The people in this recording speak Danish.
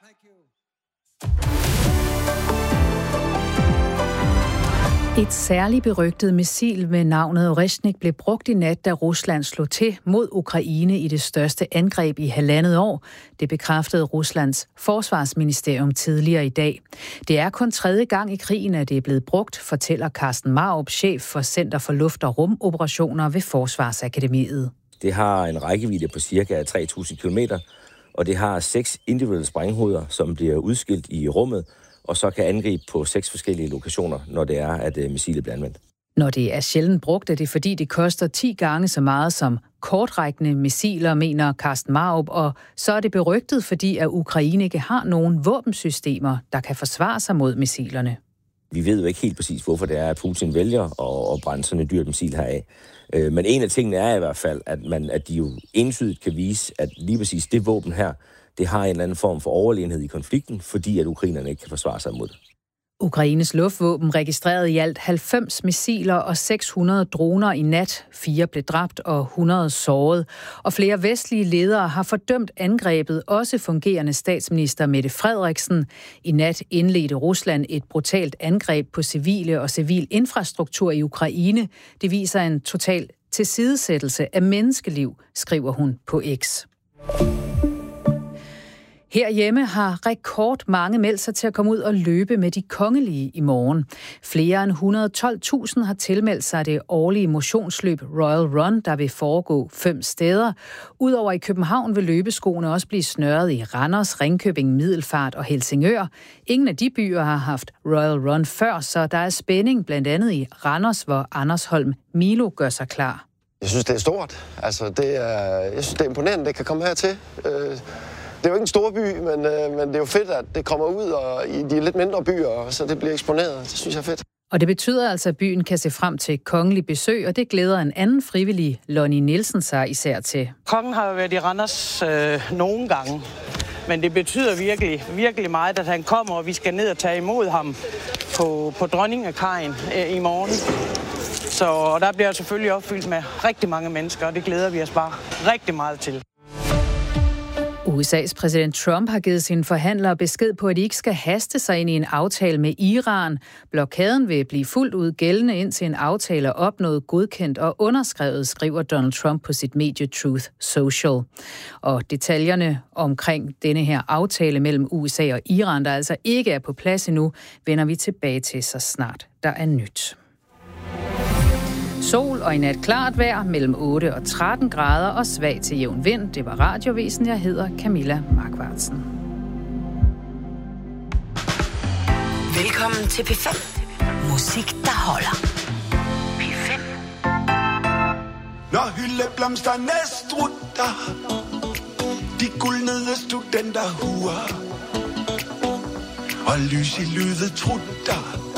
Et særligt berygtet missil med navnet Oreshnik blev brugt i nat, da Rusland slog til mod Ukraine i det største angreb i 1,5 år. Det bekræftede Ruslands forsvarsministerium tidligere i dag. Det er kun 3. gang i krigen, at det er blevet brugt, fortæller Carsten Marup, chef for Center for Luft- og Rumoperationer ved Forsvarsakademiet. Det har en rækkevidde på ca. 3.000 km, og det har 6 individuelle sprænghoveder, som bliver udskilt i rummet, og så kan angribe på 6 forskellige lokationer, når det er, at missilet bliver anvendt. Når det er sjældent brugt, er det fordi, det koster 10 gange så meget som kortrækkende missiler, mener Carsten Marup, og så er det berygtet, fordi at Ukraine ikke har nogen våbensystemer, der kan forsvare sig mod missilerne. Vi ved jo ikke helt præcis, hvorfor det er, at Putin vælger at brænde sådan et dyrt missil heraf. Men en af tingene er i hvert fald, at de jo entydigt kan vise, at lige præcis det våben her, det har en eller anden form for overlegenhed i konflikten, fordi at ukrainerne ikke kan forsvare sig mod det. Ukraines luftvåben registrerede i alt 90 missiler og 600 droner i nat. 4 blev dræbt og 100 såret. Og flere vestlige ledere har fordømt angrebet, også fungerende statsminister Mette Frederiksen. I nat indledte Rusland et brutalt angreb på civile og civil infrastruktur i Ukraine. Det viser en total tilsidesættelse af menneskeliv, skriver hun på X. Herhjemme har rekordmange meldt sig til at komme ud og løbe med de kongelige i morgen. Flere end 112.000 har tilmeldt sig det årlige motionsløb Royal Run, der vil foregå 5 steder. Udover i København vil løbeskoene også blive snørret i Randers, Ringkøbing, Middelfart og Helsingør. Ingen af de byer har haft Royal Run før, så der er spænding blandt andet i Randers, hvor Anders Holm Milo gør sig klar. Jeg synes, det er stort. Jeg synes, det er imponerende, det kan komme hertil. Det er jo ikke en stor by, men det er jo fedt, at det kommer ud og i de lidt mindre byer, så det bliver eksponeret. Det synes jeg er fedt. Og det betyder altså, at byen kan se frem til kongelig besøg, og det glæder en anden frivillig, Lonnie Nielsen, sig især til. Kongen har jo været i Randers nogle gange, men det betyder virkelig, virkelig meget, at han kommer, og vi skal ned og tage imod ham på Dronningekajen i morgen. Så der bliver selvfølgelig opfyldt med rigtig mange mennesker, og det glæder vi os bare rigtig meget til. USA's præsident Trump har givet sine forhandlere besked på, at de ikke skal haste sig ind i en aftale med Iran. Blokaden vil blive fuldt ud gældende, indtil en aftale er opnået, godkendt og underskrevet, skriver Donald Trump på sit medie Truth Social. Og detaljerne omkring denne her aftale mellem USA og Iran, der altså ikke er på plads endnu, vender vi tilbage til så snart der er nyt. Sol og i nat klart vejr mellem 8 og 13 grader og svag til jævn vind. Det var Radiovisen. Jeg hedder Camilla Markvartsen. Velkommen til P5. Musik, der holder. P5. Når hyldeblomsterne strutter, de guldnede studenterhuer, og lys i lydet trutter,